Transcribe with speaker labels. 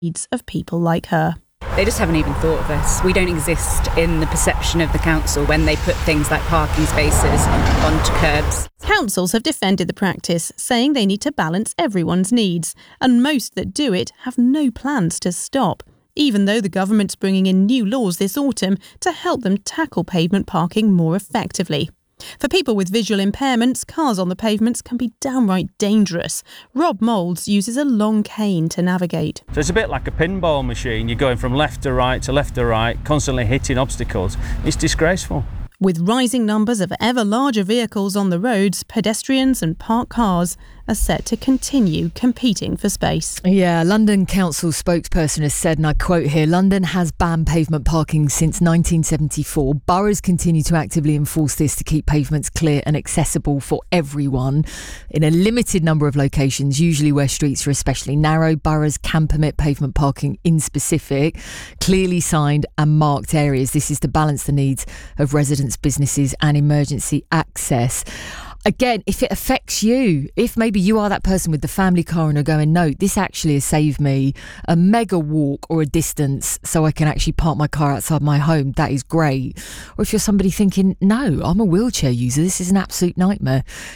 Speaker 1: needs of people like her.
Speaker 2: They just haven't even thought of us. We don't exist in the perception of the council when they put things like parking spaces onto curbs.
Speaker 1: Councils have defended the practice, saying they need to balance everyone's needs, and most that do it have no plans to stop, even though the government's bringing in new laws this autumn to help them tackle pavement parking more effectively. For people with visual impairments, cars on the pavements can be downright dangerous. Rob Moulds uses a long cane to navigate.
Speaker 3: So it's a bit like a pinball machine. You're going from left to right, constantly hitting obstacles. It's disgraceful.
Speaker 1: With rising numbers of ever larger vehicles on the roads, pedestrians and parked cars are set to continue competing for space.
Speaker 4: Yeah, London Council spokesperson has said, and I quote here, London has banned pavement parking since 1974. Boroughs continue to actively enforce this to keep pavements clear and accessible for everyone. In a limited number of locations, usually where streets are especially narrow, boroughs can permit pavement parking in specific, clearly signed and marked areas. This is to balance the needs of residents, businesses and emergency access. Again, if it affects you, if maybe you are that person with the family car and are going, no, this actually has saved me a mega walk or a distance so I can actually park my car outside my home, that is great. Or if you're somebody thinking, no, I'm a wheelchair user, this is an absolute nightmare,